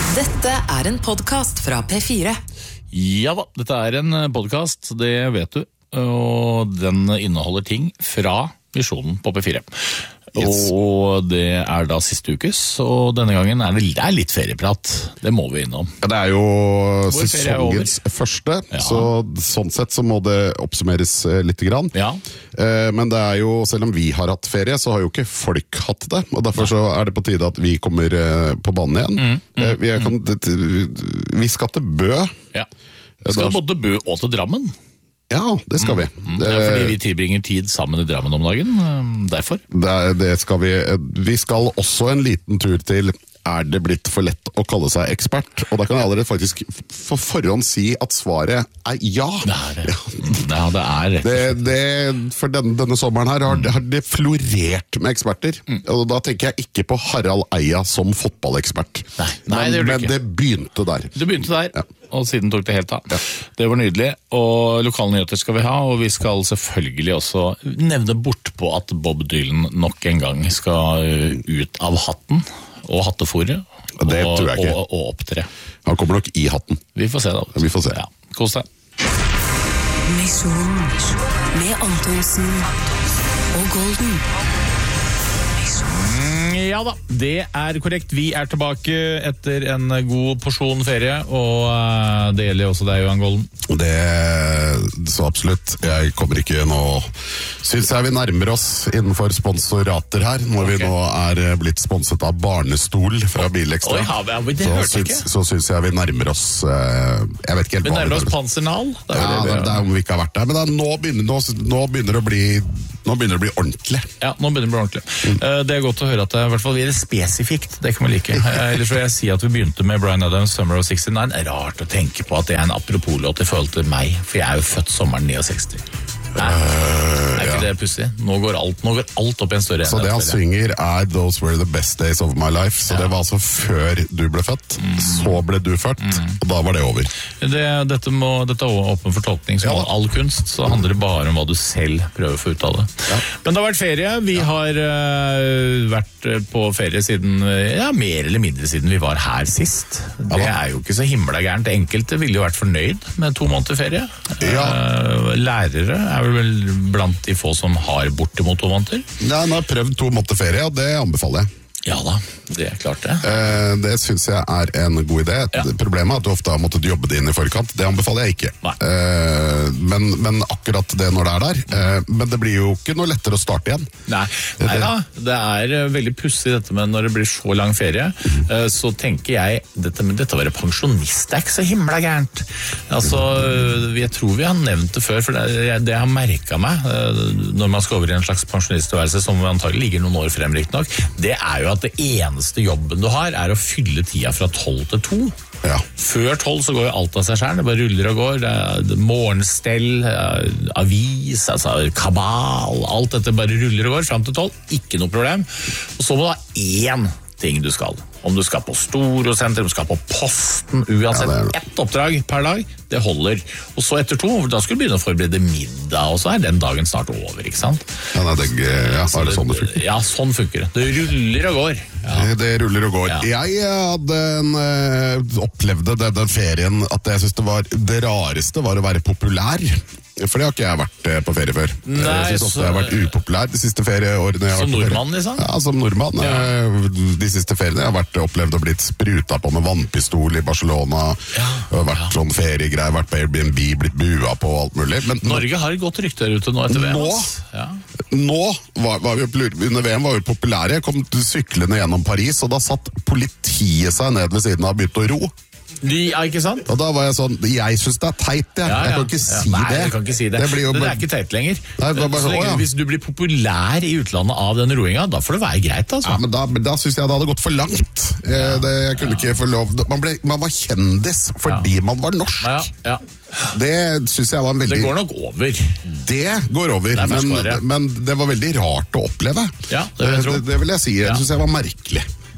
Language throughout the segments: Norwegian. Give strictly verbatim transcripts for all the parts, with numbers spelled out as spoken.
Dette er en podcast fra P fire. Ja da, dette er en podcast, det vet du, og den inneholder ting fra Visjonen på P fire. Yes. Og det er da siste ukes, og denne gangen er det, det er litt ferieprat. Det må vi innom. Ja, det er jo Vår sesongens er første, ja. Så sånn sett så må det oppsummeres litt grann. Ja. Eh, men det er jo, selv om vi har hatt ferie, så har jo ikke folk hatt det. Og derfor så er det på tide at vi kommer eh, på banen igjen. Mm, mm, eh, vi, kan, mm. vi skal til Bø. Ja. Vi skal både til Bø og til Drammen. Ja, det skal vi. Mm, det er fordi vi tilbringer tid sammen i Drammen om dagen, derfor. Det, det skal vi. Vi skal også en liten tur til Er det blitt for lett å kalle seg ekspert? Og da kan jeg allerede faktisk for forhånd si at svaret er ja. Det er det. Ja, det er rett. Det, det, for denne, denne sommeren her har, har det florert med eksperter. Mm. Og da tenker jeg ikke på Harald Eia som fotballekspert. Nei, Nei det gjør du ikke. Men det begynte der. Det begynte der. Ja. Og siden tok det helt av. Ja. Det var nydelig, og lokale nyheter skal vi ha, og vi skal selvfølgelig også nevne bort på at Bob Dylan nok en gang skal ut av hatten og hattefòret og, og, og opptre. Han kommer nok i hatten. Vi får se da. Ja, vi får se. Ja. Kos deg. Misjon med Antonsen og Golden. Ja da, det er korrekt. Vi er tilbake etter en god porsjon ferie, og det gjelder også deg, Johan Golden. Det så absolutt. Jeg kommer ikke nå... Synes jeg vi nærmer oss innenfor sponsorater her, når okay. vi nå er blitt sponset av Barnestol fra Bilekstra. Oi, ja, det så, syns, så synes jeg vi nærmer oss... Jeg vet ikke helt vi nærmer oss Pansernal? Ja, det, det, det er om vi ikke har vært der, men da, nå, begynner, nå, nå begynner det å bli... Nå begynner det å bli ordentlig. Ja, nå begynner det å bli ordentlig. Mm. Det er godt å høre at det i hvert fall blir spesifikt, det kan vi like. Ellers vil jeg si at vi begynte med Bryan Adams' Summer of sekstini. Det er rart å tenke på at det er en apropos-låt i forhold til meg, for jeg er jo født sommeren sekstini. Nei, er ikke det pussig? Nå går alt, nå går alt opp i en større enhet. Så det han synger er Those were the best days of my life. Så ja. Det var altså før du ble født, mm. så ble du født, mm. og da var det over. Det, dette, må, dette er åpen for tolkning. Som ja. All kunst, så handler det bare om hva du selv prøver å få ut av det. Ja. Men det har vært ferie. Vi ja. har uh, vært på ferie siden, ja, mer eller mindre siden vi var her sist. Det ja. Er jo ikke så himla gærent. Enkelte ville jo vært fornøyd med to måneder ferie. Ja. Uh, lærere er vel blant de få som har bortimot to måneder. Ja, han har prøvd to måneder ferie, og det anbefaler jeg. Ja da, det er klart det. Eh, det synes jeg er en god idé. Ja. Problemet er at du ofte har måttet jobbe det inn i forkant. Det anbefaler jeg ikke. Eh, men, men akkurat det når det er der. Eh, men det blir jo ikke noe lettere å starte igjen. Nei, Nei da, det er veldig pussig dette med når det blir så lang ferie. Mm. Eh, så tenker jeg, dette med dette å være pensjonist er ikke så himla gærent. Altså, jeg tror vi har nevnt det før, for det, det jeg har merket meg, når man skal over i en slags pensjonisttilværelse, som antagelig ligger noen år frem riktig nok, det er jo at det eneste jobben du har er å fylle tida fra tolv til to. Ja. Før tolv så går jo alt av seg selv, det bare ruller og går. Det er morgenstell, avis, altså kabal, alt dette bare ruller og går frem til tolv. Ikke noe problem. Og så må du ha én ting du skal. Om du skal på Storosenter, om du skal på posten, uansett, ja, det ett oppdrag per dag, det holder. Og så etter to, da skal du begynne å forberede middag, og så er den dagen snart over, ikke sant? Ja, nei, det, ja, så er det sånn det funker? Ja, sånn funker det. Det ruller og går. Ja. Det ruller og går. Ja. Jeg hadde en, øh, opplevde det, den ferien at jeg synes det var, det rareste var å være populær. For det har ikke jeg vært på ferie før. Nei, jeg synes også jeg har vært upopulær de siste ferieårene. Som nordmann, liksom? Ja, som nordmann. Ja. De siste feriene jeg har vært opplevd å blitt spruta på med vannpistol i Barcelona. Ja. Og vært ja. Sånn feriegreier, vært på Airbnb, blitt bua på og alt mulig. Men Norge har et godt rykte der ute nå etter V M. Nå, ja. nå var, var vi, under V M var vi populære. Jeg kom syklende gjennom Paris, og da satt politiet seg ned ved siden av og begynte å ro. De, ja, ikke sant? Og da var jeg sånn, jeg synes det er teit, jeg. Ja, ja. Jeg kan ikke si ja, nei, det. Jeg kan ikke si det. Det, blir jo det, det er ikke teit lenger. Nei, bare, bare, så lenge, å, ja. Hvis du blir populær i utlandet av den roinga, da får det være greit, altså. Ja, men da, da synes jeg det hadde gått for langt. Jeg, det, jeg kunne ja. Ikke få lov. Man, ble, man var kjendis fordi ja. Man var norsk. Ja, ja. Det synes jeg var en veldig... Det går nok over. Det går over, det men, men det var veldig rart å oppleve. Ja, det vil jeg tro. Det, det vil jeg si. Jeg synes jeg var merkelig.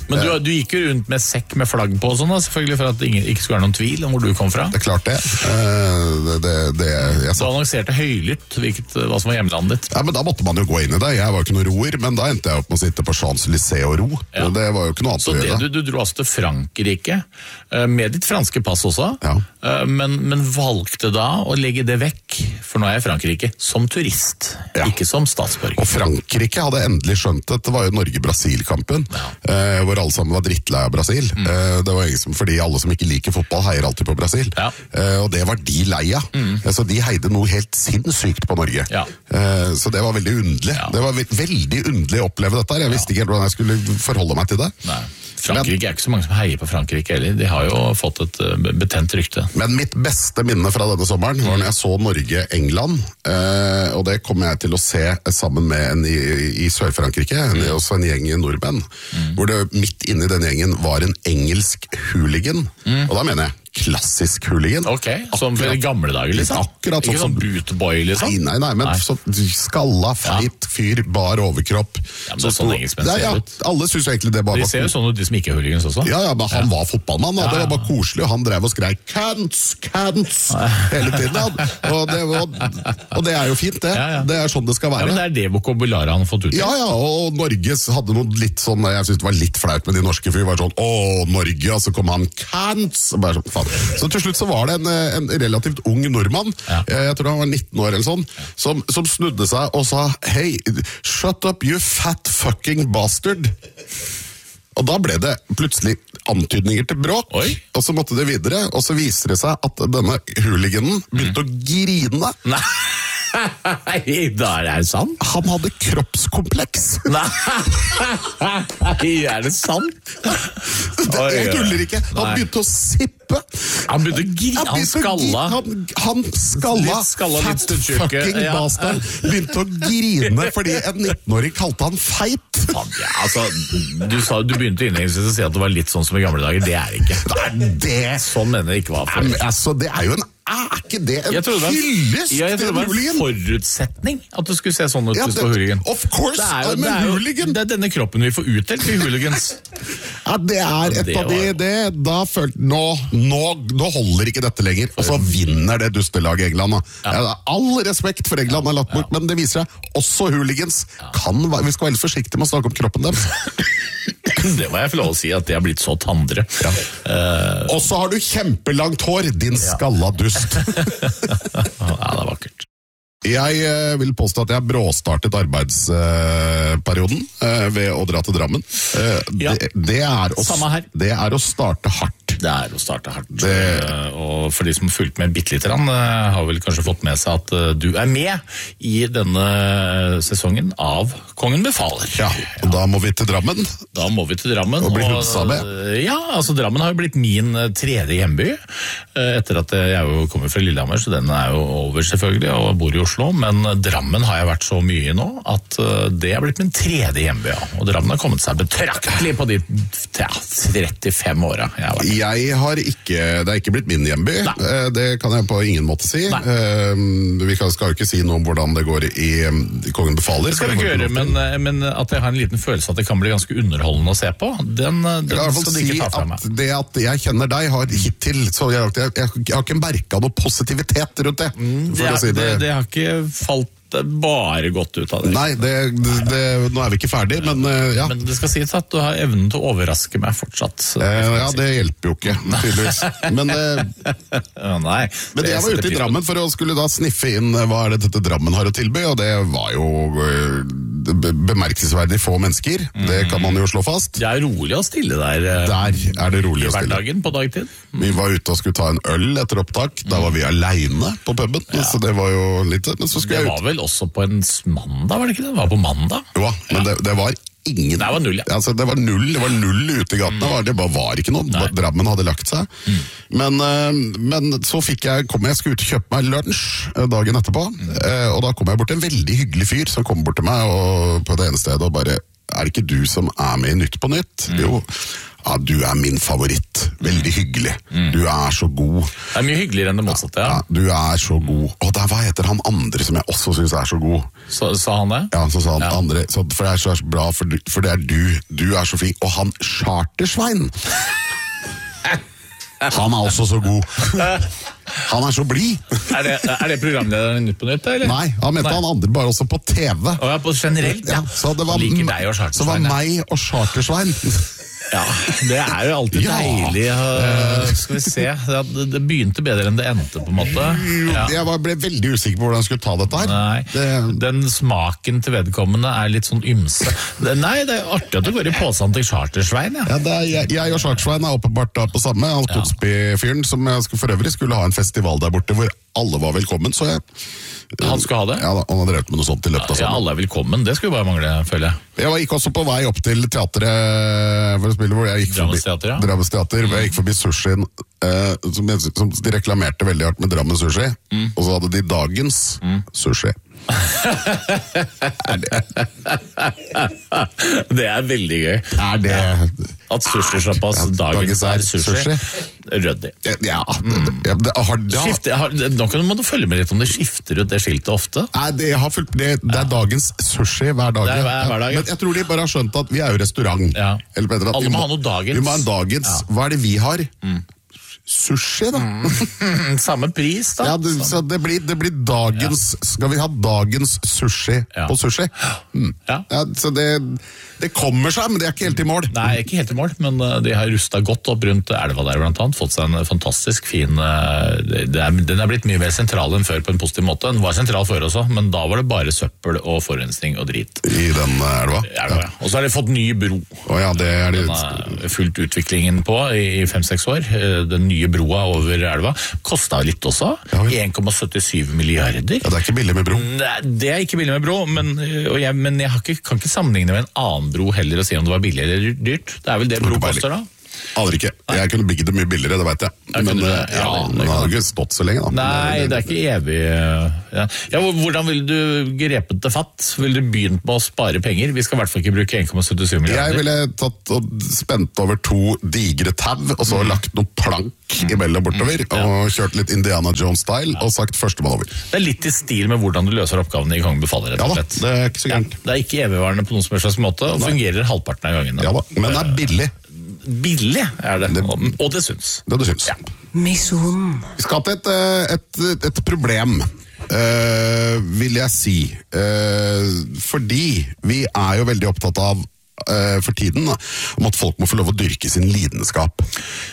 Men du, du gikk jo rundt med sekk med flagg på og sånn, da, selvfølgelig for at det ikke skulle være noen tvil om hvor du kom fra. Det er klart det. Uh, det, det jeg du annonserte høylytt hvilket, hva som var hjemlandet ditt. Ja, men da måtte man jo gå inn i det. Jeg var jo ikke noen roer, men da endte jeg opp med å sitte på Champs-Élysées og ro. Ja. Det var jo ikke noe annet Så å gjøre. Det, du, du dro altså til Frankrike, med ditt franske pass også, ja. men, men valgte da å legge det vekk, for nå er jeg i Frankrike, som turist, ja. Ikke som statsborger. Og Frankrike hadde endelig skjønt det. Det var jo Norge-Brasil-kampen, ja. eh, hvor alle sammen var drittlei av Brasil. Mm. Eh, det var liksom, fordi alle som ikke liker fotball heier alltid på Brasil. Ja. Eh, og det var de leia. Mm. Eh, så de heide noe helt sinnssykt på Norge. Ja. Eh, så det var veldig underlig. Ja. Det var ve veldig underlig å oppleve dette. Jeg visste ikke helt hvordan jeg skulle forholde meg til det. Nei. Frankrike er ikke så mange som heier på Frankrike heller. De har jo fått et betent rykte. Men mitt beste minne fra denne sommeren var når jeg så Norge-England, eh, og det kom jeg til å se sammen med en i, i Sør-Frankrike, mm. også en gjeng nordmenn, mm. hvor det midt inne i den gjengen var en engelsk hooligan, mm. og da mener jeg klassisk hooligan. Ok, som for gamle dager liksom? Akkurat sånn. Ikke sånn bootboy liksom? Nei, nei, nei, men nei. Så skalla, feit, ja. Fyr, bar overkropp. Ja, men det er sånn engelskmenn ser ja, ut. Alle synes egentlig det bare de var... De ser jo sånn ut, de som ikke er hooligans også. Ja, ja, men han ja. var fotballmann, og ja, det var bare koselig, og han drev og skrek cants, cants, hele tiden. Og det, var, og det er jo fint, det. Ja, ja. Det er sånn det skal være. Ja, men det er det vokabularet han har fått ut. Ja, ja, og Norge hadde noe litt sånn, jeg synes det var litt flaut med de norske, for vi var sånn, åh, Norge, og så kom han cants, og bare sånn, faen. Så til slutt så var det en, en relativt ung nordmann, ja. jeg tror han var nitten år eller sånn, som, som snudde seg og sa, hei, shut up you fat fucking bastard. Og da ble det plutselig antydninger til bråk, Oi. Og så måtte det videre, og så viser det seg at denne hooliganen begynte mm. å grine. Nei. Nei, da er det sant? Han hadde kroppskompleks. Nei, er det sant? Det, jeg tuller ikke. Han Nei. begynte å sippe. Han begynte å grine, han skalla. Han, han skalla, skalla fat fucking ja. bastard. Begynte å grine fordi en nittenåring kalte han feit. Fan, ja, altså, du, sa, du begynte innledningsvis å si at det var litt sånn som i gamle dager. Det er det ikke. Det er det. Sånn mener jeg ikke var for. Altså, det er jo en Er ikke det en hyllest? Ja, jeg tror det var en forutsetning at du skulle se sånn ut ja, hvis du var hooligan. Of course, det er, I'm a hooligan. Det er denne kroppen vi får utdelt i hooligans. Ja, det er et av de, det, da følte, nå, nå, nå holder ikke dette lenger, og så vinner det dustelaget England. Ja. Ja, all respekt for England har lagt bort, ja. Men det viser seg, også hooligans kan, vi skal være litt forsiktige med å snakke om kroppen dem. Det må jeg få lov å si, at de har blitt så tandre. Ja. Uh, og så har du kjempelangt hår, din skalla dust. Ja, det er vakkert. Jeg uh, vil påstå at jeg bråstartet arbeidsperioden uh, ved å dra til Drammen. Uh, ja. det, det, er å, Samme her. Det er å starte hardt. Det er å starte hardt. Det... Og for de som har fulgt med bitte litt, har vel kanskje fått med seg at du er med i denne sesongen av Kongen befaler. Ja, og da må vi til Drammen. Da må vi til Drammen. Og bli hudsa med. Ja, altså Drammen har jo blitt min tredje hjemby. Etter at jeg jo kommer fra Lillehammer, så den er jo over selvfølgelig, og bor i Oslo. Men Drammen har jeg vært så mye i nå, at det har blitt min tredje hjemby. Ja. Og Drammen har kommet seg betraktelig på de ja, trettifem åra jeg har vært. Jeg har ikke, det er ikke blitt min hjemby, Nei. Det kan jeg på ingen måte si. Nei. Vi skal jo ikke si noe om hvordan det går i, i Kongen befaler. Det skal vi ikke gjøre, men, men at jeg har en liten følelse at det kan bli ganske underholdende å se på, den, den skal du ikke ta fra meg. Det at jeg kjenner deg har hittil, så jeg, jeg, jeg, jeg har ikke merket noe positivitet rundt det. Mm, det, er, si det. Det, det har ikke falt bare gått ut av det. Nei, det, det, det, nå er vi ikke ferdig, men uh, ja. Men det skal sies at du har evnen til å overraske meg fortsatt. Uh, ja, det hjelper jo ikke, tydeligvis. Men, uh, Nei, men jeg var ute i Drammen for å skulle da sniffe inn hva er det dette Drammen har å tilby, og det var jo uh, bemerkelsesverdig få mennesker. Mm. Det kan man jo slå fast. Det er rolig å stille der. Uh, der er det rolig å stille. I hverdagen på dagtid. Mm. Vi var ute og skulle ta en øl etter opptak. Da var vi alene på puben, ja. Så det var jo litt... Men så skulle det jeg var vel også på en mandag, var det ikke det? Det var på mandag. Jo, men det, det var ingen... Det var null, ja. Altså, det var null, det var null ute i gatene, mm. det bare var ikke noe. Nei. Drammen hadde lagt seg. Mm. Men, uh, men så fikk jeg, kom jeg, skulle ut og kjøpe meg lunsj dagen etterpå, mm. uh, og da kom jeg bort til en veldig hyggelig fyr som kom bort til meg og, på det ene stedet og bare, er det ikke du som er med i Nytt på Nytt? Mm. Jo. ja, du er min favoritt, veldig hyggelig, mm. du er så god. Det er mye hyggeligere enn det motsatte, ja. ja. Du er så god. Og der, hva heter han andre som jeg også synes er så god? Så, sa han det? Ja, så sa han ja. andre, så, for det er så bra, for, for det er du, du er så flink. Og han Chartersvein, han er også så god. Han er så blid. Er det, er det programlederen Nytt på Nytt, eller? Nei, han mente Nei. han andre bare også på T V. Å ja, på generelt, ja. ja så det var, liker deg og Chartersvein. Så var meg og Chartersvein. Ja, det er jo alltid ja. deilig. Uh, skal vi se, det, det begynte bedre enn det endte, på en måte. Ja. Jeg var, ble veldig usikker på hvordan jeg skulle ta dette her. Nei, det... den smaken til vedkommende er litt sånn ymse. Det, nei, det er artig at du går i påstand til Chartersvein, ja. ja det er, jeg, jeg og Chartersvein er åpenbart da på samme. Han Kotsby-fyren som jeg skulle, for øvrig skulle ha en festival der borte hvor alle var velkommen, så jeg... Han skulle ha det? Ja, da, han hadde drevet med noe sånt i løpet av sommeren. Ja, alle er velkommen, det skulle bare mangle, føler jeg. Jeg gikk også på vei opp til teateret for å spille, hvor jeg gikk forbi Teater, ja. Drammens Teater, hvor jeg gikk forbi sushien, eh, som, som de reklamerte veldig hardt med Drammen sushi, mm. og så hadde de dagens mm. sushi. er det? det er veldig gøy. Er det... At sushi-sjappas ja, dagens er sushi, sushi. Røddig. Ja, mm. det, det, har, det Skifte, har, nå kan du følge med litt om det skifter ut det skiltet ofte. Nei, det, har fulgt, det, det er ja. dagens sushi hver dag. Det er hver, hver dag ja. Men jeg tror de bare har skjønt at vi er jo restaurant. Ja. Eller bedre, Alle må, må ha noe dagens. Vi må ha en dagens. Ja. Hva er det vi har? Mm. Sushi, da. Mm. Samme pris, da. Ja, det, så det blir, det blir dagens ja. Skal vi ha dagens sushi ja. på sushi? Mm. Ja. Ja, så det, det kommer seg, men det er ikke helt i mål. Nei, ikke helt i mål, men de har rustet godt opp rundt elva der blant annet. Fått seg en fantastisk fin det er, Den er blitt mye mer sentral enn før på en positiv måte. Den var sentral før også, men da var det bare søppel og forurensning og drit. I den elva? Ja, ja. Og så har de fått ny bro. Oh, ja, det er de... Den har fulgt utviklingen på i fem-seks år. Den nye broa over elva. Kostet litt også. Ja, en komma syttisju milliarder. Ja, det er ikke billig med bro. Nei, det er ikke billig med bro, men, jeg, men jeg har ikke, kan ikke sammenligne med en annen bro heller og si om det var billig eller dyrt. Det er vel det bro koster da? Aner ikke. Jeg kunne bygget det mye billigere, det vet jeg. jeg men det, ja, ja, det har ikke stått så lenge da. Nei, det er ikke evig. Ja. Ja, hvordan vil du grepet det fatt? Vil du begynt med å spare penger? Vi skal i hvert fall ikke bruke en komma syttisju milliarder. Jeg ville tatt og spent over to digre tau, og så mm. lagt noen plank mm. imellom bortover, mm. og kjørt litt Indiana Jones-style, ja. og sagt førstemann over. Det er litt i stil med hvordan du løser oppgavene i Kongen befaler, rett og slett. Ja da, det er ikke så gærent. Ja, det er ikke evigvarende på noen som helst slags måte, og fungerer halvparten av gangen. Ja da, men det er billig. Billig er det, det og det syns. Det du syns. Ja. Misjon. Vi skal til et, et, et problem, uh, vil jeg si. Uh, fordi vi er jo veldig opptatt av, uh, for tiden, om at folk må få lov å dyrke sin lidenskap.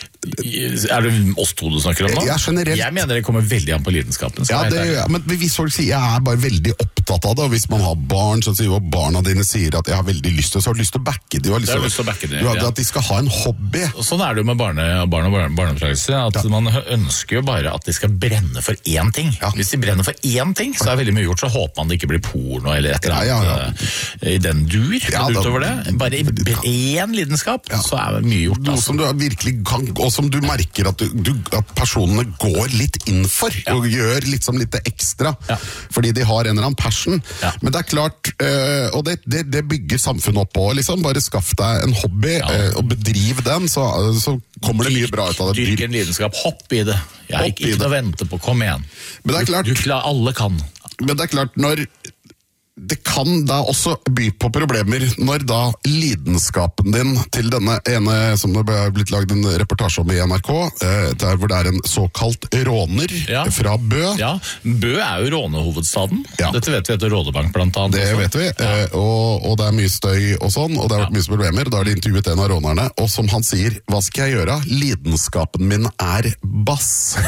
Er det oss to du snakker om nå? Ja, generelt. Jeg mener det kommer veldig an på lidenskapen. Ja, det, ja, men hvis folk sier jeg er bare veldig opptatt av det, og hvis man har barn, så sier og barna dine sier at jeg har veldig lyst til, så har du lyst til å backe de, lyst, lyst til å backe de, ja. ja. At de skal ha en hobby. Og sånn er det jo med barne, barn og barneoppdragelse, at ja. man ønsker jo bare at de skal brenne for én ting. Ja. Hvis de brenner for én ting, så er veldig mye gjort, så håper man det ikke blir porno eller et eller annet ja, ja, ja. i den dur, ja, utover det. Bare én lidenskap, ja. så er det mye gjort. Noe altså. som du virkelig kan, og som du merker at, du, du, at personene går litt inn for, ja. og gjør litt som litt ekstra, ja. fordi de har en eller annen passion. Ja. Men det er klart, øh, og det, det, det bygger samfunnet opp på, liksom. Bare skaff deg en hobby, ja. øh, og bedriv den, så, så kommer det mye bra ut av det. Dyrk en lidenskap, hopp i det. Jeg ikke, ikke noe å vente på, kom igjen. Men det er klart, du, du klar, alle kan. Men det er klart, når det kan da også by på problemer når da lidenskapen din til denne ene, som det ble blitt lagd en reportasje om i N R K, der hvor det er en såkalt råner ja. fra Bø. Ja, Bø er jo rånehovedstaden. Ja. Dette vet vi etter Rådebank blant annet. Det også. vet vi, ja. og, og det er mye støy og sånn, og det har vært ja. mye problemer. Da har de intervjuet en av rånerne, og som han sier, hva skal jeg gjøre? Lidenskapen min er bass.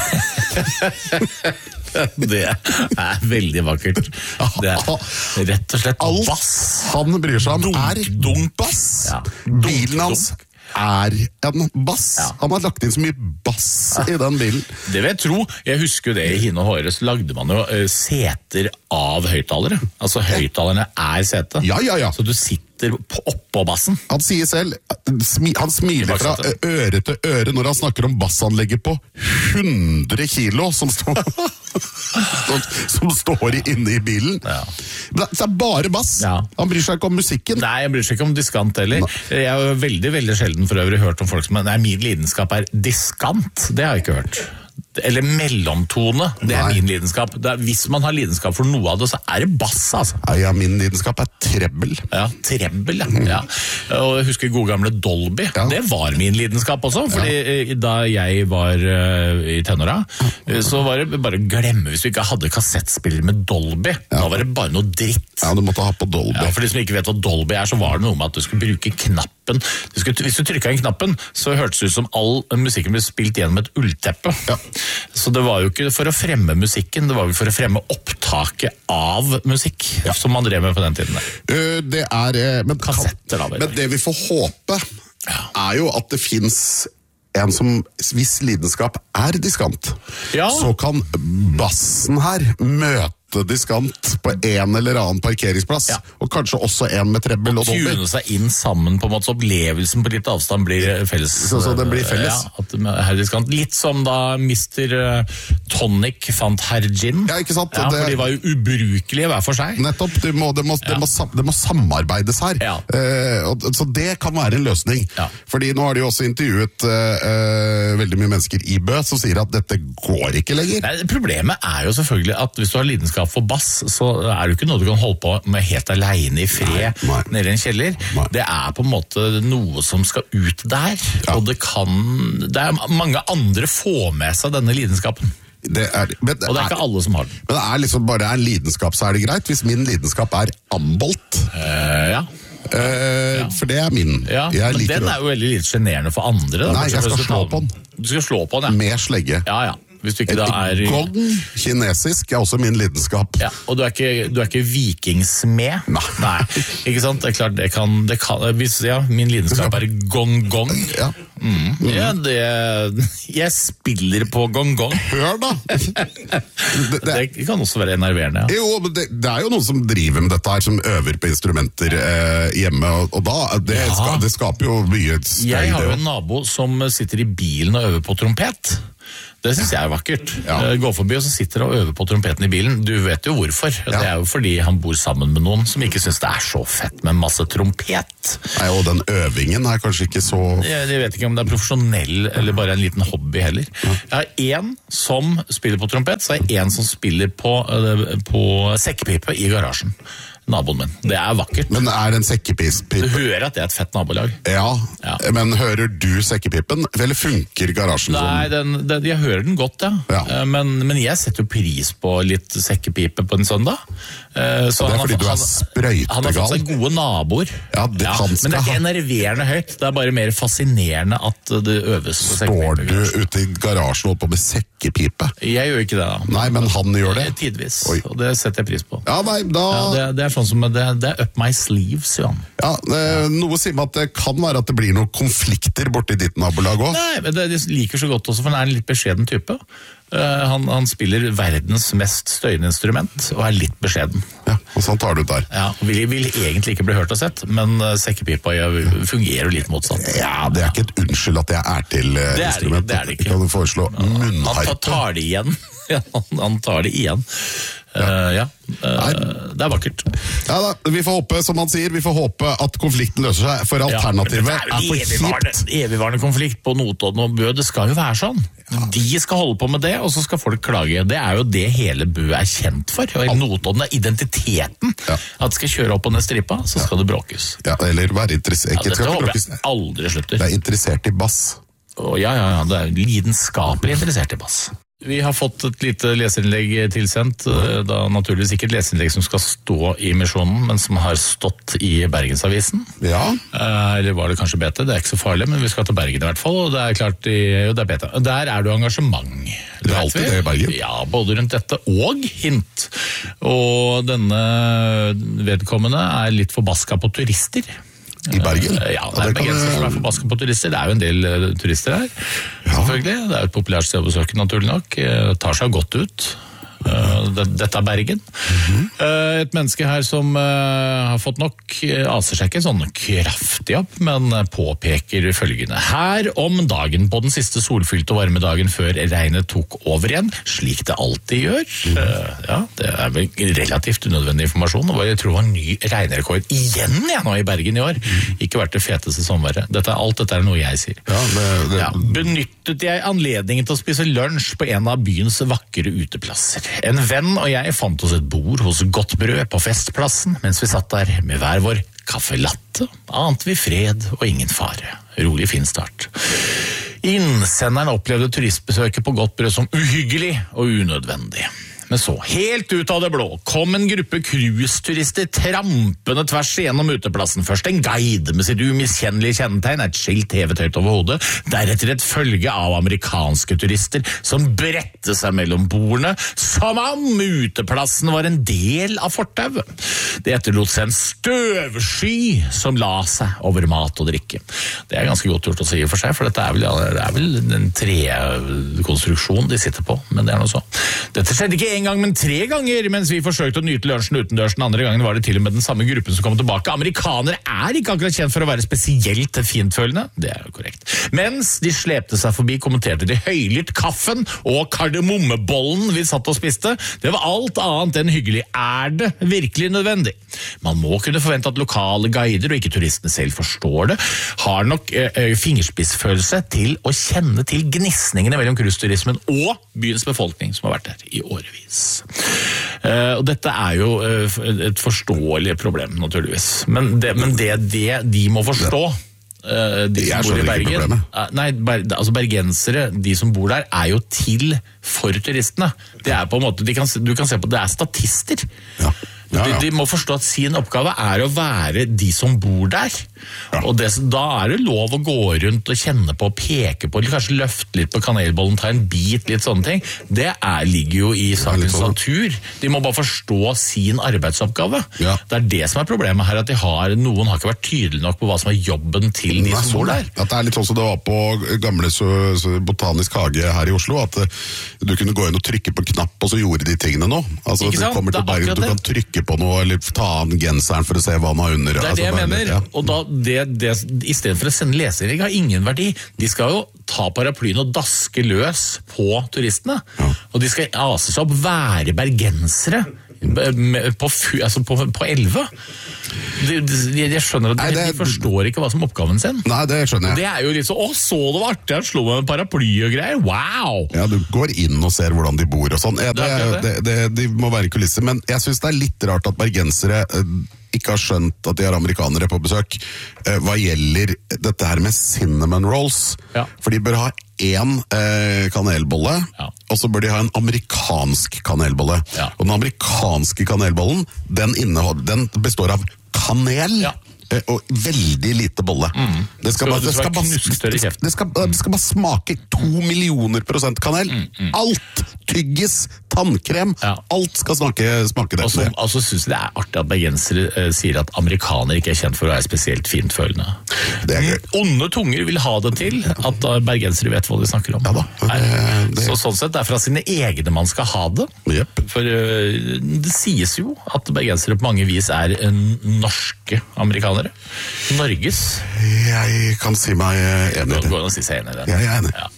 Det er veldig vakkert. Det er rett og slett alt bass. Han bryr seg om dunk, er dunk, bass. Ja. Bilen hans er en bass. Ja. Han har lagt inn så mye bass ja. i den bilen. Det vil jeg tro. Jeg husker jo det i Hine og Håre, så lagde man jo uh, seter av høyttalere. Altså høyttalerne er sete. Ja, ja, ja. Så du sitter på, oppå bassen. Han sier selv, smi, han smiler fra øre til øre når han snakker om bassanlegget på hundre kilo som står som, som står inne i bilen. Ja. Det er bare bass. Ja. Han bryr seg ikke om musikken. Nei, jeg bryr seg ikke om diskant heller. Jeg har jo veldig, veldig sjelden for øvrig hørt om folk som nei, min lidenskap er diskant. Det har jeg ikke hørt. Eller mellomtone, det er Nei. min lidenskap. Det er, hvis man har lidenskap for noe av det, så er det bass, altså. Ja, min lidenskap er trebbel. Ja, trebbel, ja. Mm. ja. Og jeg husker gode gamle Dolby. Ja. Det var min lidenskap også, fordi ja. da jeg var uh, i tenåra, uh, så var det bare å glemme hvis vi ikke hadde kassettspiller med Dolby. Ja. Da var det bare noe dritt. Ja, du måtte ha på Dolby. Ja, for de som ikke vet hva Dolby er, så var det noe med at du skulle bruke knappen. Du skulle, hvis du trykket inn knappen, så hørtes det ut som all musikken ble spilt gjennom et ullteppe. Ja. Så det var jo ikke for å fremme musikken, det var jo for å fremme opptaket av musikk, ja. som man drev med på den tiden. Uh, det er... Uh, men, Kassetter, da. Men det vi får håpe, ja. er jo at det finnes en som, hvis lidenskap er diskant, ja. så kan bassen her møte diskant på en eller annen parkeringsplass, ja. og kanskje også en med trebbel og dobbel. Tune seg inn sammen på en måte, så opplevelsen på litt avstand blir felles. Så, så den blir felles? Ja, at her er diskant. Litt som da mister Tonic fant herr Gin. Ja, ikke sant? Ja, det, for de var jo ubrukelige hver for seg. Nettopp, det må, det må, ja. det må, det må samarbeides her. Ja. Uh, og, så det kan være en løsning. Ja. Fordi nå har de jo også intervjuet uh, uh, veldig mye mennesker i Bø som sier at dette går ikke lenger. Nei, problemet er jo selvfølgelig at hvis du har lidenskap for bass, så er det jo ikke noe du kan holde på med helt alene i fred nei, nei. nede i en kjeller. Nei. Det er på en måte noe som skal ut der, ja. og det kan det er mange andre får med seg denne lidenskapen. Det er, men det og det er er, ikke alle som har den. Men det er liksom bare en lidenskap, så er det greit. Hvis min lidenskap er ambolt, uh, ja. Uh, ja. For det er min. Ja, men den er jo veldig litt generende for andre. Da. Nei, jeg skal slå på den. Du skal slå på den, ja. Med slegge. Ja, ja. Hvis du ikke da er... Gong, kinesisk, er også min lidenskap. Ja, og du er ikke, du er ikke vikingsmed? Nei. Nei. Ikke sant? Det er klart, det kan... Det kan hvis, ja, min lidenskap er gong-gong. Ja. Mm. Ja, det... Jeg spiller på gong-gong. Hør da! det, det, det kan også være enerverende, ja. Jo, men det, det er jo noen som driver med dette her, som øver på instrumenter eh, hjemme, og, og da, det, ja. ska, det skaper jo mye støy. Jeg har jo en nabo som sitter i bilen og øver på trompet. Det synes jeg er vakkert. Ja. Gå forbi og så sitter han og øver på trompeten i bilen. Du vet jo hvorfor. Ja. Det er jo fordi han bor sammen med noen som ikke synes det er så fett med masse trompet. Nei, og den øvingen er kanskje ikke så... Jeg, jeg vet ikke om det er profesjonell eller bare en liten hobby heller. Ja. Jeg har en som spiller på trompet, så har jeg en som spiller på, på sekkepipe i garasjen. Naboen min. Det er vakkert. Men er det en sekkepipe? Du hører at det er et fett nabolag. Ja, ja. Men hører du sekkepipen? Eller funker garasjen sånn? Nei, den, den, jeg hører den godt, ja. ja. Men, men jeg setter jo pris på litt sekkepipe på en søndag. Så det er fordi han, du er sprøytegal. Han har fått seg gode naboer. Ja, det, ja, men det er ikke enerverende høyt. Det er bare mer fascinerende at det øves på sekkepipe. Står du ute i garasjen og på med sekkepipe? Jeg gjør ikke det, da. Nei, men han gjør det? Tidvis, Oi. Og det setter jeg pris på. Ja, nei, da... Ja, det, det er sånn som det, det er up my sleeves, Johan. Ja, eh, noe sier meg at det kan være at det blir noen konflikter borti ditt nabolag også. Nei, men det, de liker så godt også, for han er en litt beskjeden type. Uh, han, han spiller verdens mest støyende instrument, og er litt beskjeden. Ja, og sånn tar du ut der. Ja, vil, vil egentlig ikke bli hørt og sett, men uh, sekkepipa fungerer jo litt motsatt. Ja, det er ikke et unnskyld at jeg er til uh, det er instrument. Det, det er det ikke. Kan du foreslå munnharpe? Han tar det igjen. han tar det igjen. Ja, uh, ja. Uh, det er vakkert. Ja da, vi får håpe, som han sier, vi får håpe at konflikten løser seg, for alternativet ja, er for kjipt. Evigvarende konflikt på Notodden og Bø, det skal jo være sånn. Ja. De skal holde på med det, og så skal folk klage. Det er jo det hele Bø er kjent for. Og i Notodden er identiteten. Ja. At skal kjøre opp på den stripa, så skal ja. det bråkes. Ja, eller være interessert. Ja, dette håper jeg aldri slutter. Det er interessert i bass. Oh, ja, ja, ja, det er lidenskapelig interessert i bass. Vi har fått et lite leserinnlegg tilsendt, da naturligvis ikke et leserinnlegg som skal stå i Misjonen, men som har stått i Bergensavisen. Ja. Eller var det kanskje B T? Det er ikke så farlig, men vi skal til Bergen i hvert fall, og det er klart, jo, det er B T. Der er det jo engasjement. Det er alltid det i Bergen. Ja, både rundt dette og hint. Og denne vedkommende er litt forbaska på turister. I Bergen? Ja, det er bergenser som er forbaska på turister. Det er jo en del uh, turister her, ja. selvfølgelig. Det er jo et populært sted å besøke, naturlig nok. Det tar seg godt ut. Dette er Bergen. Mm-hmm. Et menneske her som har fått nok, aser seg ikke sånn kraftig opp, men påpeker følgende. Her om dagen på den siste solfylte og varme dagen før regnet tok over igjen, slik det alltid gjør. Mm. Ja, det er vel relativt unødvendig informasjon, og jeg tror det var en ny regnerekord igjen ja, nå i Bergen i år. Mm. Ikke vært det feteste sommerværet. Dette, alt dette er noe jeg sier. Ja, det, det... Ja, benyttet jeg anledningen til å spise lunsj på en av byens vakre uteplasser. En venn og jeg fant oss et bord hos Godt Brød på Festplassen, mens vi satt der med hver vår kaffe latte, ante vi fred og ingen fare. Rolig fin start. Innsenderen opplevde turistbesøket på Godt Brød som uhyggelig og unødvendig. Men så, helt ut av det blå, kom en gruppe cruiseturister trampende tvers igjennom uteplassen. Først en guide med sitt umiskjennelige kjennetegn, et skilt hevet høyt over hodet, deretter et følge av amerikanske turister som bredte seg mellom bordene, som om uteplassen var en del av fortauet. Det etterlot seg en støvsky som la seg over mat og drikke. Det er ganske godt gjort å si for seg, for dette er vel, det er vel en trekonstruksjon de sitter på, men det er noe så. Dette skjedde ikke en gang, men tre ganger mens vi forsøkte å nyte lunsjen utendørs. Den andre gangen var det til og med den samme gruppen som kom tilbake. Amerikanere er ikke akkurat kjent for å være spesielt fintfølende, det er jo korrekt. Mens de slepte seg forbi, kommenterte de høylytt kaffen og kardemommebollen vi satt og spiste. Det var alt annet enn hyggelig. Er det virkelig nødvendig? Man må kunne forvente at lokale guider, og ikke turistene selv forstår det, har nok øh, fingerspissfølelse til å kjenne til gnisningene mellom cruiseturismen og byens befolkning som har vært der i årevis. Uh, og dette er jo uh, et forståelig problem, naturligvis. Men det, men det, det de må forstå, uh, de som bor i Bergen, uh, nei, ber, altså bergensere, de som bor der, er jo til for turistene. Det er på en måte, de kan, du kan se på, det er statister. Ja. Ja, ja. De, de må forstå at sin oppgave er å være de som bor der. Ja. Og det, da er det lov å gå rundt og kjenne på og peke på, eller kanskje løfte litt på kanelbollen, ta en bit, litt sånne ting. Det er, ligger jo i sakens sånn natur. De må bare forstå sin arbeidsoppgave. Ja. Det er det som er problemet her, at de har, noen har ikke vært tydelige nok på hva som er jobben til de Nei, som bor der. At det er litt sånn som det var på gamle så, så botanisk hage her i Oslo, at du kunne gå inn og trykke på knapp, og så gjorde de tingene nå. Altså, du kommer til Bergen, du kan trykke på noe, eller ta an genseren for å se hva han har under. Det er det jeg mener, ja. Og da, det, det, i stedet for å sende leserinnlegg har ingen verdi. De skal jo ta paraplyen og daske løs på turistene, ja. Og de skal ase seg opp, være bergensere på, altså på, på elve. De, de, de skjønner at de, Nei, det, de forstår ikke hva som er oppgaven sin. Nei, det skjønner jeg. Og det er jo litt så, å, så det var artig, han slo med en paraply og greier, wow! Ja, du går inn og ser hvordan de bor og sånn. Ja, det, det, det, de må være kulisser, men jeg synes det er litt rart at bergensere eh, ikke har skjønt at de har amerikanere på besøk, eh, hva gjelder dette her med cinnamon rolls. Ja. For de bør ha en eh, kanelbolle, ja. Og så bør de ha en amerikansk kanelbolle. Ja. Og den amerikanske kanelbollen, den, innehold, den består av kanel, ja. Og veldig lite bolle. Mm. Det, skal bare, det, skal bare, det, skal, det, skal, det skal bare smake to millioner prosent kanel. Mm, mm. Alt! Tyggis, tannkrem, ja. Alt skal smake, smake det. Og så altså, synes jeg det er artig at bergensere uh, sier at amerikanere ikke er kjent for å være spesielt fintfølende. Det er gøy. Onde tunger vil ha det til at uh, bergensere vet hva de snakker om. Ja da. Det, det. Så sånn sett, det er fra sine egne man skal ha det. Yep. For uh, det sies jo at bergensere på mange vis er uh, norske amerikanere. Norges. Jeg kan si meg enig i det. Gå an å si seg enig i det. Jeg er enig. Ja.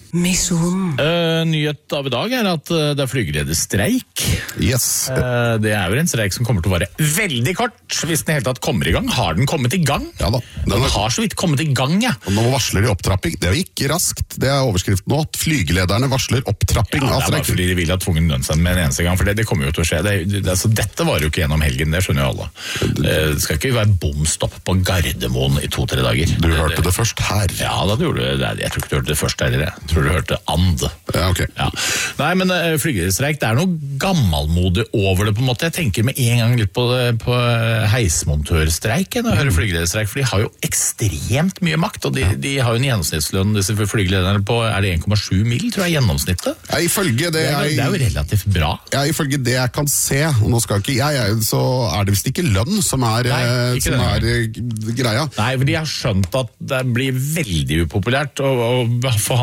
Uh, nyhet av i dag er at uh, det er flygelederstreik. Yes. Uh, det er jo en streik som kommer til å være veldig kort, hvis den helt tatt kommer i gang. Har den kommet i gang? Ja da. Den, den har så vidt kommet i gang, ja. Og nå varsler de opptrapping. Det er jo ikke raskt. Det er overskriften nå, at flygelederne varsler opptrapping ja, av streik. Det er bare fordi de vil ha tvungen lønnsevne med en eneste gang, for det, det kommer jo til å skje. Det, det, altså, dette var jo ikke gjennom helgen, det skjønner jo alle. Det skal ikke være bomstopp på Gardermoen i to-tre dager. Du hørte det først her. Ja, da du gjorde det. Jeg tror ikke du hørte det først her, jeg tror du hørte and. Ja, ok. Ja. Nei, men uh, flygelederstreik, det er noe gammelmodig over det på en måte. Jeg tenker med en gang litt på, på heismontørstreik når jeg hører flygelederstreik, for de har jo ekstremt mye makt, og de, de har jo en gjennomsnittslønn, disse flygelederne på, er det en komma sju mil, tror jeg, gjennomsnittet? Ja, ifølge det, det, er, jeg, det er jo relativt bra. Ja, ifølge det jeg kan se, og nå skal ikke jeg, jeg så er det vist ikke lønn som er, Nei, ikke som er greia. Nei, for de har skjønt at det blir veldig upopulært å, å forhandle noe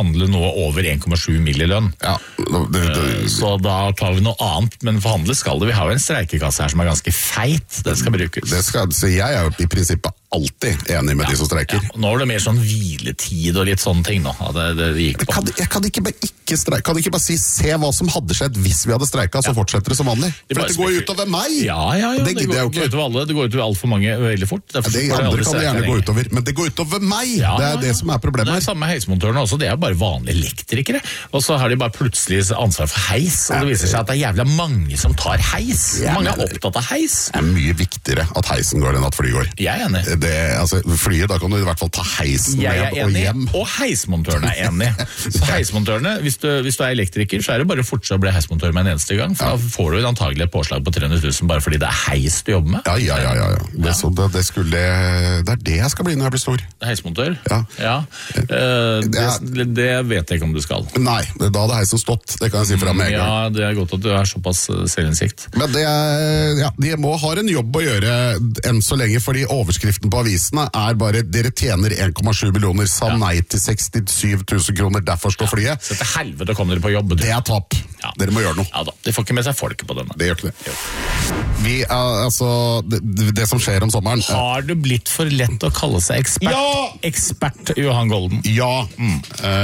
over en komma sju millilønn. Ja, det, det, Så da tar vi noe annet, men forhandle skal det. Vi har jo en streikekasse her som er ganske feit. Det skal brukes. det skal, så jeg er jo i prinsippet alltid enig med Ja, de som streiker. ja. Nå er det mer sånn hviletid og litt sånne ting nå. Ja, det, det gikk på. Kan, jeg kan ikke bare ikke streike, kan ikke bare si se hva som hadde skjedd hvis vi hadde streiket, så fortsetter det som vanlig. Det For bare det går jo smekker. utover meg! Ja, ja, ja. Det Det, gidder jeg jo går, går ikke. utover alle. Det går utover alt for mange veldig fort. Derfor Det får andre aldri kan det streike gjerne gå lenger. utover, men det går utover meg! Ja, det er ja, det ja. som er Det problemet er her. samme heismontørene også, de er bare vanlige elektrikere. Og så har de bare plutselig ansvar for heis, og det viser seg at det er jævla mange som tar heis. Ja, Mange er men- opptatt av heis. Det er mye viktigere at heisen går enn at fly går. Jeg er enig. Det, altså, flyet, da kan du i hvert fall ta heisen Jeg er ned og enig, hjem. og heismontørene er enig. Så heismontørene, hvis du, hvis du er elektriker, så er det bare å fortsette å bli heismontør med en eneste gang, for da får du antagelig et påslag på tre hundre tusen bare fordi det er heis du jobber med. Ja, ja, ja, ja. ja. Det, så det, det, skulle, det er det jeg skal bli når jeg blir stor. Heismontør? Ja. ja. Eh, Det er- det, det vet jeg ikke om du skal. Nei, det, da hadde heisen stått, det kan jeg si fra med en gang. Ja, det er godt at du har såpass eh, selvinnsikt. Men det er, ja, de må ha en jobb å gjøre enn så lenge, fordi overskriften på avisene er bare dere tjener en komma sju millioner, sa Ja. nei til sekstisju tusen kroner, derfor står flyet. Så til helvete kom dere på jobb. Det er tap. Ja. Dere må gjøre noe. Ja da, de får ikke med seg folket på denne. Det gjør ikke det. Vi er, altså, det, det som skjer om sommeren eh, Har det blitt for lett å kalle seg ekspert? Ja! Ekspert Johan Golden. Ja. Mm.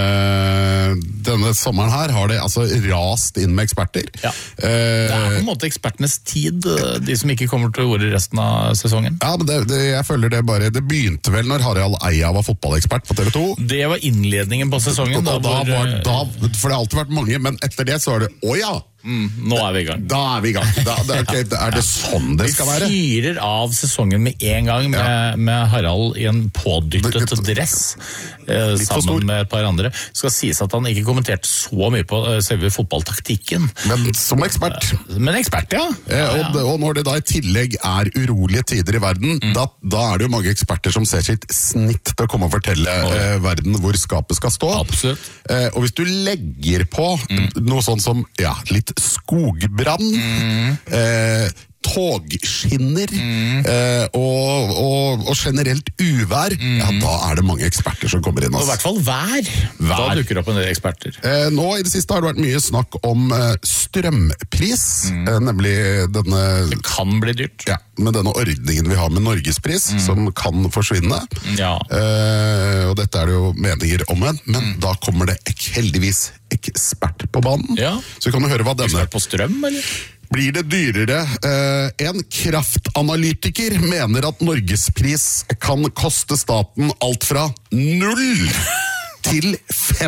Eh, denne sommeren her har det altså rast inn med eksperter. Ja. Eh, Det er på en måte ekspertenes tid, de som ikke kommer til ordet resten av sesongen. ja, men det, det, jeg føler det bare Det begynte vel når Harald Eia var fotballekspert på T V to. Det var innledningen på sesongen. Og da, da hvor, var, eh, da, for det har alltid vært mange, men etter det så er det å ja! mm, nå er vi i gang. Da er vi i gang. Da, da, ok, er det sånn det skal være? Vi fyrer av sesongen med en gang med, Ja. med Harald i en pådyttet dress, eh, Litt for stor. sammen med et par andre. Det skal sies at han ikke kommenterte så mye på eh, selve fotballtaktikken. Men som ekspert. Men ekspert, ja. Eh, ja, og, ja. det- og når det da i tillegg er urolige tider i verden, da, da er det jo mange eksperter som ser sitt snitt til å komme og fortelle eh, verden hvor skapet skal stå. Absolutt. Eh, og hvis du legger på noe sånn som ja, litt skogbrann, eh, togskinner eh, og, og, og generelt uvær, ja, da er det mange eksperter som kommer inn. Og i ass. hvert fall vær. Da Vær. dukker det opp en del eksperter. Eh, nå i det siste har det vært mye snakk om eh, strømpris, eh, nemlig denne Kan bli dyrt. ja, med denne ordningen vi har med Norgespris, som kan forsvinne. Ja. Eh, og dette er det jo meninger om en, men da kommer det ek, heldigvis ekspert på banen. Ja. Så vi kan jo høre hva denne Ekspert på strøm, eller? blir det dyrere. Eh, en kraftanalytiker mener at Norgespris kan koste staten alt fra null til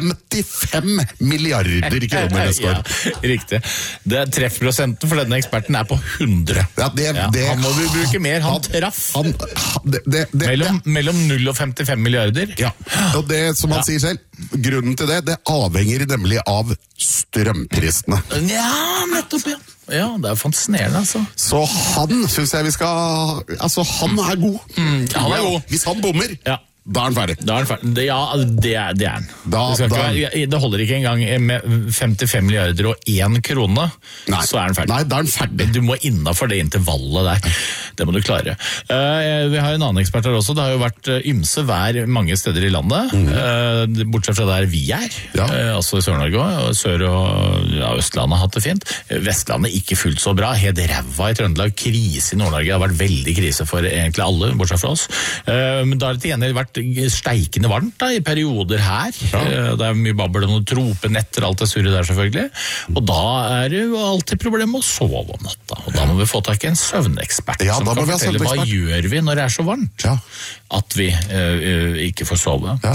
femtifem milliarder kroner neste år. Ja, riktig. Det er Treffprosenten for denne eksperten er på hundre. Ja, det, Ja, det, han må vi bruke mer. Han traff. Han, det, det, det, Mellom, mellom null og femtifem milliarder. Ja, og det som han Ja. sier selv, grunnen til det, det avhenger nemlig av strømprisene. Ja, nettopp, ja. Ja, det er fascinerende, altså. Så han synes jeg vi skal, altså han er god. han er god. Hvis han bommer, Ja. da er han ferdig. Da er den ferdig. Det, ja, det er, det er den. Da- det, skal ikke da- være, det holder ikke engang med femtifem milliarder og én krone, Nei. så er den ferdig. Nei, da er den ferdig. Du må innenfor det intervallet der. Det må du klare. Eh, vi har en annen ekspert her også. Det har jo vært eh, ymse vær mange steder i landet, eh, bortsett fra der vi er. Ja. Eh, altså i Sør-Norge og Sør- og ja, Østlandet har hatt det fint. Eh, Vestlandet ikke fullt så bra. Helt ræva i Trøndelag. Krise i Nord-Norge. Det har vært veldig krise for egentlig alle, bortsett fra oss. Eh, men da har det til gjengjeld vært steikende varmt da, i perioder her. Eh, det er mye babbel om noen tropenetter, alt det surret der selvfølgelig. Og da er det jo alltid problem med å sove om natta. Og da må vi få tak i en søvnekspert Ja, som da må kan vi ha fortelle hva søvnekspert. gjør vi når det er så varmt. Ja. At vi eh, ikke får sove. Ja.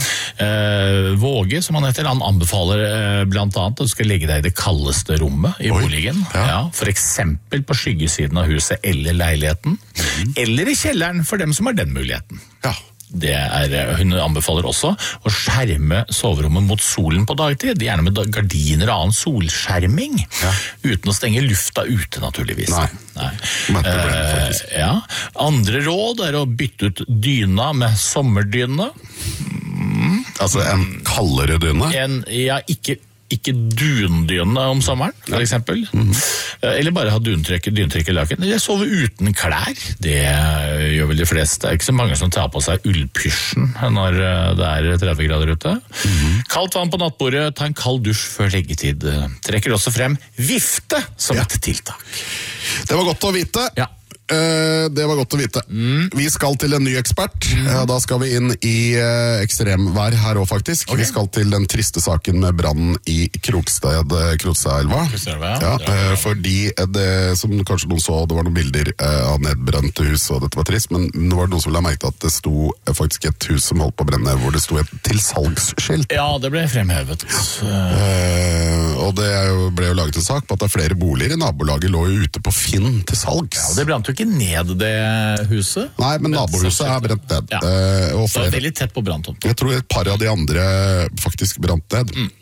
Eh, Våge, som han heter, han anbefaler eh, blant annet at du skal legge deg i det kaldeste rommet i Oi. boligen. Ja. Ja, for eksempel på skyggesiden av huset eller leiligheten. Mhm. Eller i kjelleren for dem som har den muligheten. Ja. Det er, hun anbefaler også å skjerme soverommet mot solen på dagtid, gjerne med gardiner og annen solskjerming, Ja. uten å stenge lufta ute naturligvis. Nei. Nei. Som er et problem, Eh, faktisk. ja. Andre råd er å bytte ut dyna med sommerdyne. Altså en kaldere dyne. En, ja, ikke ikke dundyne om sommeren, for eksempel. Mm. Eller bare ha dynetrekk, dynetrekk i laken. Eller sove uten klær. Det gjør vel de fleste. Det er ikke så mange som tar på seg ullpysjen når det er tretti grader ute. Mm. Kaldt vann på nattbordet, ta en kald dusj før leggetid. Trekker også frem vifte som ja. et tiltak. Det var godt å vite. Ja. Uh, det var godt å vite. Mm. Vi skal til en ny ekspert. Mm. Uh, da skal vi inn i uh, ekstremvær her også, faktisk. Okay. Vi skal til den triste saken med brannen i Kroksted, Krokstadelva. Ja. Ja, uh, fordi det, som kanskje noen så, det var noen bilder uh, av nedbrente hus, og dette var trist, men nå var det noen som la merke til at det sto uh, faktisk et hus som holdt på å brenne, hvor det sto et tilsalgsskilt. Ja, det ble fremhevet. Uh, og det ble jo laget en sak på at det er flere boliger i nabolaget lå jo ute på Finn til salgs. Ja, det brant jo ikke ned det huset. Nei, men nabohuset er brent ned. Ja. Uh, og så det er veldig tett på branntomten. Jeg tror et par av de andre faktisk brant ned. Mm.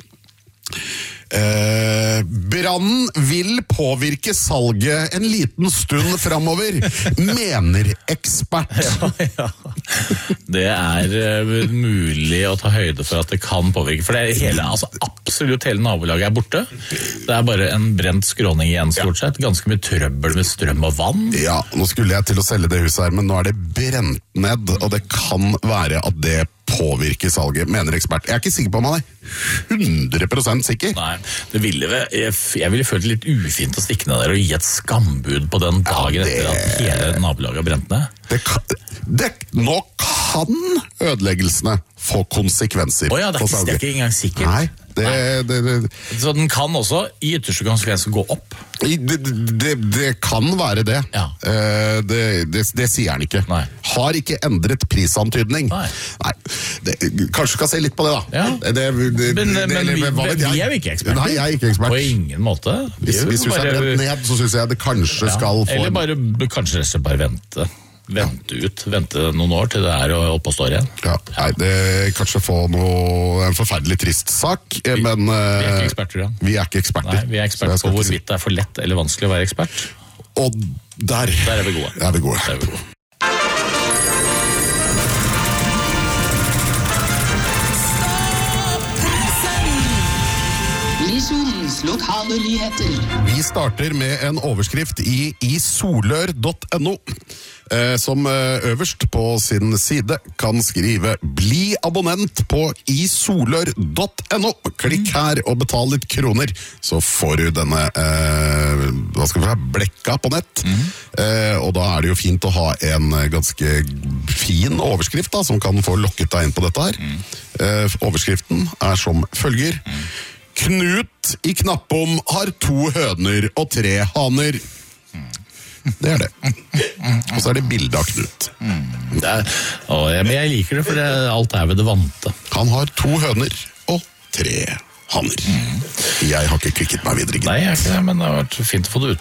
Uh, brannen vil påvirke salget en liten stund fremover, mener ekspert. Ja, ja. Det er uh, mulig å ta høyde for at det kan påvirke, for det er hele, altså, absolutt hele nabolaget er borte. Det er bare en brent skråning igjen, stort sett. Ganske mye trøbbel med strøm og vann. Ja, nå skulle jeg til å selge det huset her, men nå er det brent ned, og det kan være at det påvirke salget, mener ekspert. Jeg er ikke sikker på om han er hundre prosent sikker. Nei, det ville, jeg, jeg ville følt det litt ufint å stikke ned der og gi et skambud på den dagen ja, det, etter at hele nabolaget har brent ned. Det kan, det, nå kan ødeleggelsene få konsekvenser. Åja, det er ikke, det er ikke engang sikkert. Nei. Det, det, det, så den kan også i ytterste konsekvens gå opp? Det, det, det kan være det. Ja. Uh, det, det. Det sier han ikke. Nei. Har ikke endret prisantydning. Nei. Nei. Det, kanskje skal se litt på det, da. Ja. Det, men men vi, vi er jo ikke eksperter. Nei, jeg er ikke ekspert. På ingen måte. Hvis, hvis huset er brent ned, så synes jeg det kanskje ja. skal få... Eller bare, kanskje rett og slett bare vente. Vente ut, vente noen år til det er oppe og står igjen. Ja, nei, det kanskje få noe, en forferdelig trist sak, vi, men... Vi er ikke eksperter, ja. Vi er ikke eksperter. Nei, vi er eksperter på hvorvidt det er for lett eller vanskelig å være ekspert. Og der, der er vi gode. Er vi gode. Der er vi gode. Lokale nyheter. Vi starter med en overskrift i isolør punktum no, eh, som øverst på sin side kan skrive «Bli abonnent på isolør punktum no». Klikk her og betal litt kroner, så får du denne eh, hva skal vi ha, blekka på nett. Mm. Eh, og da er det jo fint å ha en ganske fin overskrift da, som kan få lokket deg inn på dette her. Mm. Eh, overskriften er som følger. Mm. Knut i Knappom har to høner og tre haner. Det er det. Og så er det bilde av Knut. Det er, å, men jeg liker det, for det, alt er ved det vante. Han har to høner og tre haner. Jeg har ikke klikket meg videre. Nei, jeg har ikke det, men det har vært fint å få det ut.